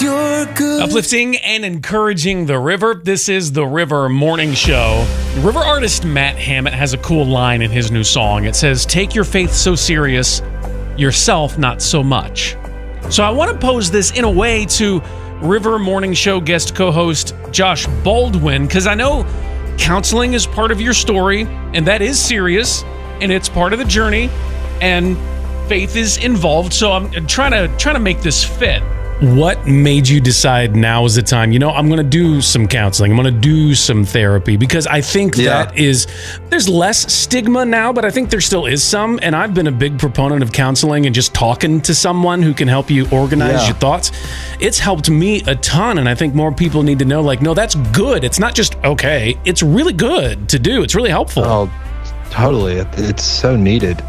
you're good. Uplifting and encouraging the river. This is the River Morning Show. River artist Matt Hammett has a cool line in his new song. It says, "Take your faith so serious, yourself not so much." So I want to pose this in a way to River Morning Show guest co-host Josh Baldwin, because I know counseling is part of your story, and that is serious, and it's part of the journey, and faith is involved. So I'm trying to make this fit. What made you decide now is the time? I'm going to do some counseling. I'm going to do some therapy, because I think there's less stigma now, but I think there still is some. And I've been a big proponent of counseling and just talking to someone who can help you organize your thoughts. It's helped me a ton. And I think more people need to know, no, that's good. It's not just okay. It's really good to do. It's really helpful. Oh, totally. It's so needed.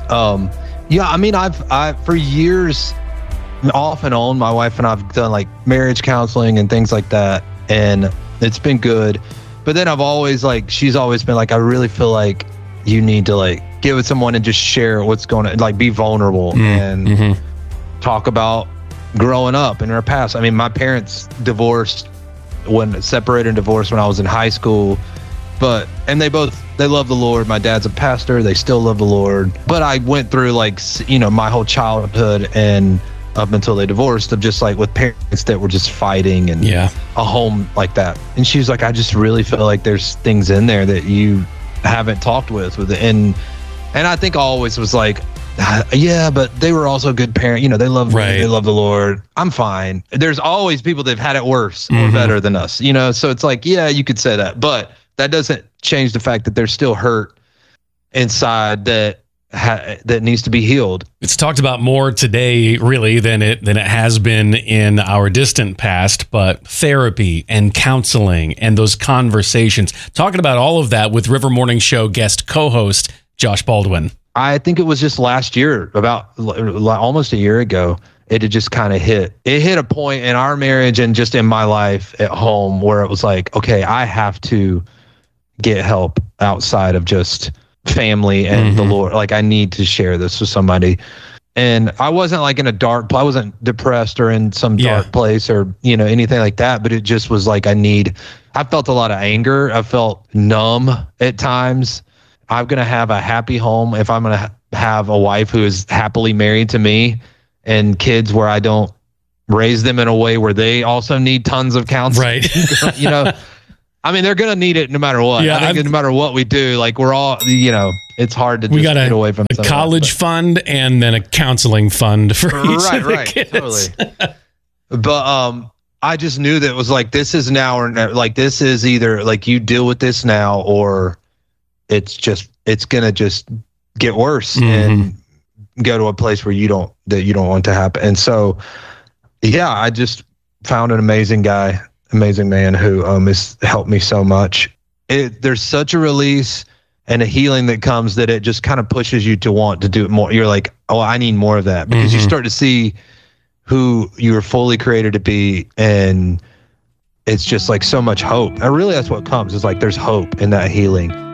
I've for years, off and on, my wife and I've done marriage counseling and things like that, and it's been good. But then I've always she's always been I really feel like you need to get with someone and just share what's going on, be vulnerable and talk about growing up in our past. I mean, my parents separated and divorced when I was in high school, and they love the Lord. My dad's a pastor. They still love the Lord. But I went through my whole childhood and up until they divorced, of just with parents that were just fighting and a home like that. And she was like, I just really feel like there's things in there that you haven't talked with it. And I think I always was but they were also good parents. They love me, they love the Lord. I'm fine. There's always people that have had it worse or better than us, so it's you could say that, but that doesn't change the fact that there's still hurt inside that needs to be healed. It's talked about more today, really, than it has been in our distant past. But therapy and counseling and those conversations, talking about all of that with River Morning Show guest co-host Josh Baldwin. I think it was just last year, about almost a year ago, it had just kind of hit. It hit a point in our marriage and just in my life at home where it was okay, I have to get help outside of just family and the Lord. I need to share this with somebody. And I wasn't in a dark I wasn't depressed or in some dark place or anything like that, but it just was I felt a lot of anger. I felt numb at times. I'm going to have a happy home if I'm going to have a wife who is happily married to me and kids where I don't raise them in a way where they also need tons of counseling. Right. I mean, they're going to need it no matter what. Yeah, I think no matter what we do, we're all, it's hard to just get away from a college fund and then a counseling fund for each of the kids. Totally. But I just knew that it was this is now or never. This is either you deal with this now or it's going to just get worse and go to a place where you don't want to happen. And so, I just found an amazing man who has helped me so much. There's such a release and a healing that comes that it just kind of pushes you to want to do it more. You're oh, I need more of that, because you start to see who you were fully created to be, and it's just so much hope. And really, that's what comes is there's hope in that healing.